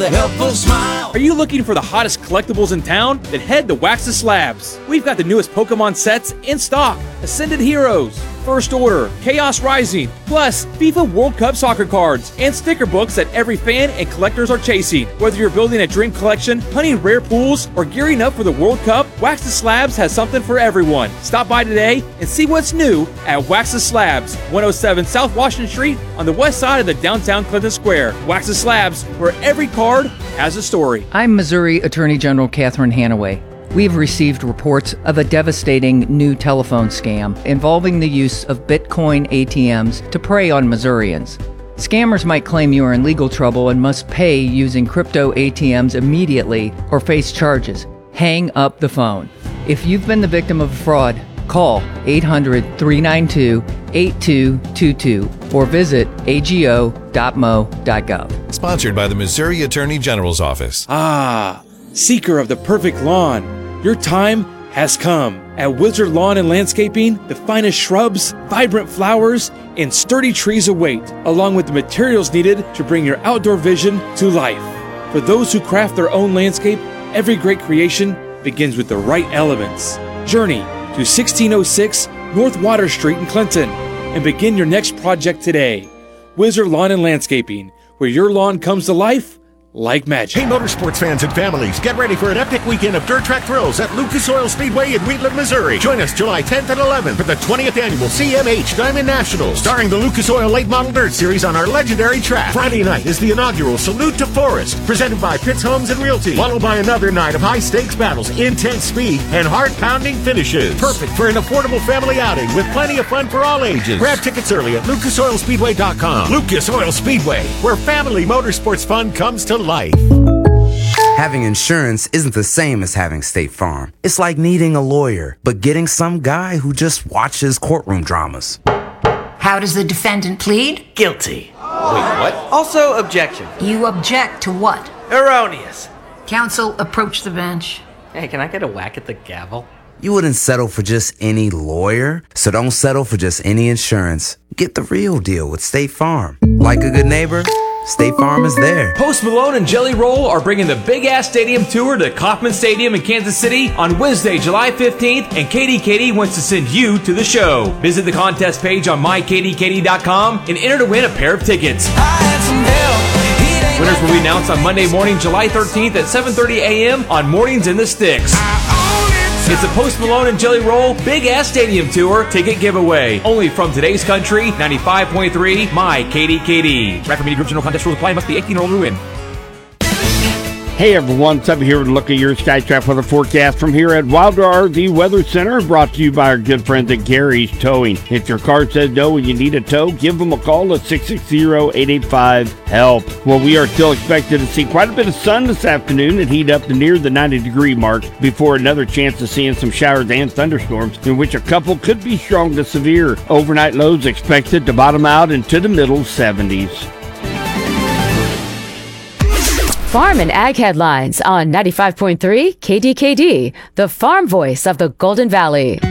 The helpful smile. Are you looking for the hottest collectibles in town? Then head to Wax the Slabs. We've got the newest Pokemon sets in stock. Ascended Heroes, First Order, Chaos Rising, plus FIFA World Cup soccer cards and sticker books that every fan and collectors are chasing. Whether you're building a dream collection, hunting rare pools, or gearing up for the World Cup, Wax the Slabs has something for everyone. Stop by today and see what's new at Wax the Slabs, 107 South Washington Street on the west side of the downtown Clinton Square. Wax the Slabs, where every card has a story. I'm Missouri Attorney General Catherine Hanaway. We've received reports of a devastating new telephone scam involving the use of Bitcoin ATMs to prey on Missourians. Scammers might claim you are in legal trouble and must pay using crypto ATMs immediately or face charges. Hang up the phone. If you've been the victim of a fraud, call 800-392-8222 or visit ago.mo.gov. Sponsored by the Missouri Attorney General's Office. Ah, seeker of the perfect lawn. Your time has come. At Wizard Lawn and Landscaping, the finest shrubs, vibrant flowers, and sturdy trees await, along with the materials needed to bring your outdoor vision to life. For those who craft their own landscape, every great creation begins with the right elements. Journey to 1606 North Water Street in Clinton and begin your next project today. Wizard Lawn and Landscaping, where your lawn comes to life like magic. Hey, motorsports fans and families, get ready for an epic weekend of dirt track thrills at Lucas Oil Speedway in Wheatland, Missouri. Join us July 10th and 11th for the 20th annual CMH Diamond Nationals, starring the Lucas Oil Late Model Dirt Series on our legendary track. Friday night is the inaugural Salute to Forest, presented by Pitts Homes and Realty, followed by another night of high-stakes battles, intense speed, and heart-pounding finishes. Perfect for an affordable family outing with plenty of fun for all ages. Grab tickets early at lucasoilspeedway.com. Lucas Oil Speedway, where family motorsports fun comes to life. Having insurance isn't the same as having State Farm. It's like needing a lawyer, but getting some guy who just watches courtroom dramas. How does the defendant plead? Guilty. Wait, what? Also, objection. You object to what? Erroneous. Counsel, approach the bench. Hey, can I get a whack at the gavel? You wouldn't settle for just any lawyer, so don't settle for just any insurance. Get the real deal with State Farm. Like a good neighbor, State Farm is there. Post Malone and Jelly Roll are bringing the Big Ass Stadium Tour to Kauffman Stadium in Kansas City on Wednesday, July 15th, and Katie wants to send you to the show. Visit the contest page on mykatiekatie.com and enter to win a pair of tickets. Winners will be announced on Monday morning, July 13th at 7:30 a.m. on Mornings in the Sticks. It's a Post Malone and Jelly Roll Big Ass Stadium Tour ticket giveaway. Only from Today's Country, 95.3 My KDKD. Radford Media Group general contest rules apply. Must be 18 or older to win. Hey everyone, Sub here with a look at your SkyTrack weather forecast from here at Wilder RV Weather Center, brought to you by our good friends at Gary's Towing. If your car says no and you need a tow, give them a call at 660-885-HELP. Well, we are still expected to see quite a bit of sun this afternoon and heat up to near the 90-degree mark before another chance of seeing some showers and thunderstorms, in which a couple could be strong to severe. Overnight lows expected to bottom out into the middle 70s. Farm and Ag headlines on 95.3 KDKD, the farm voice of the Golden Valley.